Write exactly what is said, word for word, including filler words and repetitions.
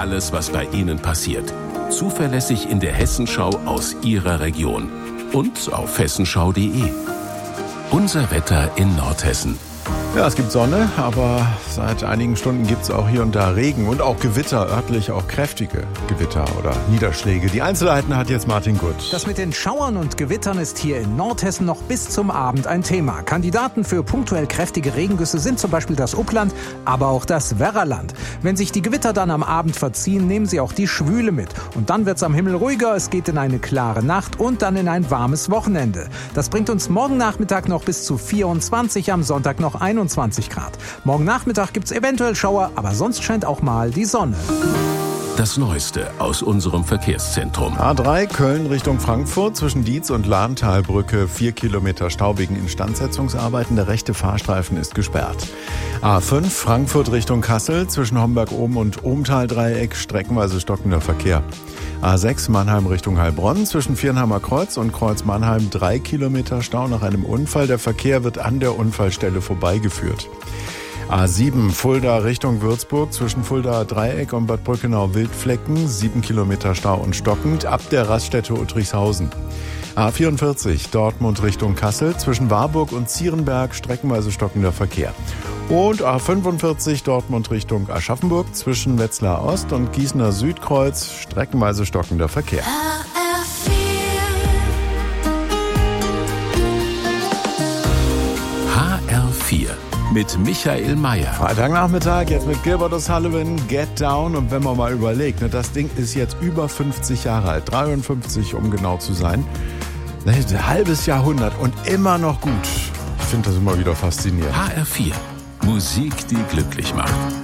alles, was bei Ihnen passiert. Zuverlässig in der Hessenschau aus Ihrer Region. Und auf hessenschau punkt de. Unser Wetter in Nordhessen. Ja, es gibt Sonne, aber seit einigen Stunden gibt es auch hier und da Regen und auch Gewitter, örtlich auch kräftige Gewitter oder Niederschläge. Die Einzelheiten hat jetzt Martin Gutt. Das mit den Schauern und Gewittern ist hier in Nordhessen noch bis zum Abend ein Thema. Kandidaten für punktuell kräftige Regengüsse sind zum Beispiel das Upland, aber auch das Werraland. Wenn sich die Gewitter dann am Abend verziehen, nehmen sie auch die Schwüle mit. Und dann wird's am Himmel ruhiger, es geht in eine klare Nacht und dann in ein warmes Wochenende. Das bringt uns morgen Nachmittag noch bis zu vierundzwanzig, am Sonntag noch einundzwanzig Grad. Morgen Nachmittag gibt's eventuell Schauer, aber sonst scheint auch mal die Sonne. Das Neueste aus unserem Verkehrszentrum. A drei Köln Richtung Frankfurt zwischen Dietz und Lahntalbrücke. Vier Kilometer Stau wegen Instandsetzungsarbeiten. Der rechte Fahrstreifen ist gesperrt. A fünf Frankfurt Richtung Kassel zwischen Homberg-Oben und Ohmtal-Dreieck. Streckenweise stockender Verkehr. A sechs Mannheim Richtung Heilbronn zwischen Viernheimer Kreuz und Kreuz Mannheim. Drei Kilometer Stau nach einem Unfall. Der Verkehr wird an der Unfallstelle vorbeigeführt. A sieben Fulda Richtung Würzburg zwischen Fulda Dreieck und Bad Brückenau-Wildflecken. Sieben Kilometer Stau und stockend ab der Raststätte Uttrichshausen. A vierundvierzig Dortmund Richtung Kassel zwischen Warburg und Zierenberg. Streckenweise stockender Verkehr. Und A fünfundvierzig Dortmund Richtung Aschaffenburg zwischen Wetzlar Ost und Gießener Südkreuz. Streckenweise stockender Verkehr. H R vier mit Michael Mayer. Freitagnachmittag, jetzt mit Gilbert O'Sullivan, Get Down. Und wenn man mal überlegt, ne, das Ding ist jetzt über fünfzig Jahre alt, dreiundfünfzig um genau zu sein. Ein halbes Jahrhundert und immer noch gut. Ich finde das immer wieder faszinierend. H R vier. Musik, die glücklich macht.